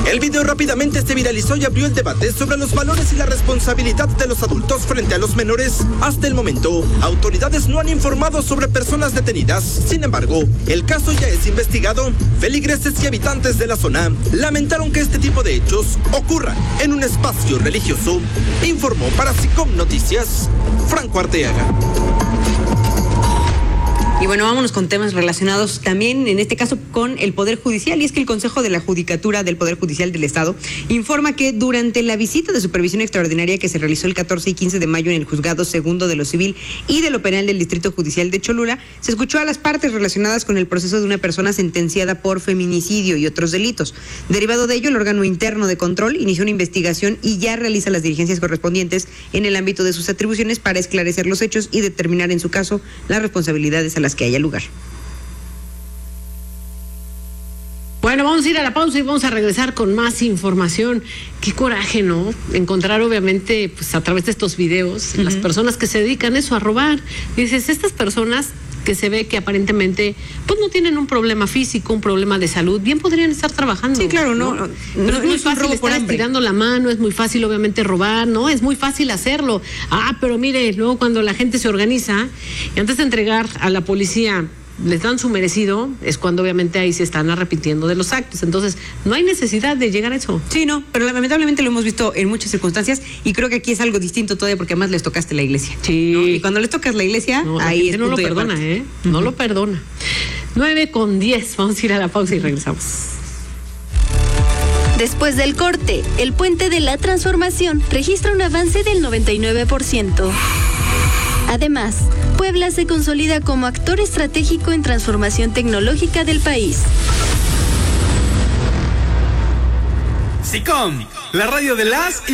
El video rápidamente se viralizó y abrió el debate sobre los valores y la responsabilidad de los adultos frente a los menores. Hasta el momento, autoridades no han informado sobre personas detenidas. Sin embargo, el caso ya es investigado. Feligreses y habitantes de la zona lamentaron que este tipo de hechos ocurran en un espacio religioso. Informó para SICOM Noticias, Franco Arteaga. Y bueno, vámonos con temas relacionados también, en este caso, con el Poder Judicial. Y es que el Consejo de la Judicatura del Poder Judicial del Estado informa que durante la visita de supervisión extraordinaria que se realizó el 14 y 15 de mayo en el Juzgado Segundo de lo Civil y de lo Penal del Distrito Judicial de Cholula, se escuchó a las partes relacionadas con el proceso de una persona sentenciada por feminicidio y otros delitos. Derivado de ello, el órgano interno de control inició una investigación y ya realiza las diligencias correspondientes en el ámbito de sus atribuciones para esclarecer los hechos y determinar en su caso las responsabilidades a las que haya lugar. Bueno, vamos a ir a la pausa y vamos a regresar con más información. Qué coraje, ¿no? Encontrar, obviamente, pues a través de estos videos, las personas que se dedican eso a robar. Dices, estas personas que se ve que aparentemente pues no tienen un problema físico, un problema de salud, bien podrían estar trabajando. Sí, claro, no Pero es muy fácil estar estirando la mano, es muy fácil obviamente robar, ¿no? Es muy fácil hacerlo. Pero mire, luego cuando la gente se organiza y antes de entregar a la policía les dan su merecido, es cuando obviamente ahí se están arrepintiendo de los actos. Entonces, no hay necesidad de llegar a eso. Sí, no, pero lamentablemente lo hemos visto en muchas circunstancias y creo que aquí es algo distinto todavía porque además les tocaste la iglesia. Sí. ¿No? Y cuando les tocas la iglesia, ahí es no lo perdona, No lo perdona. 9:10, vamos a ir a la pausa y regresamos. Después del corte, el puente de la transformación registra un avance del 99%. Además, Puebla se consolida como actor estratégico en transformación tecnológica del país. SICOM, la radio de las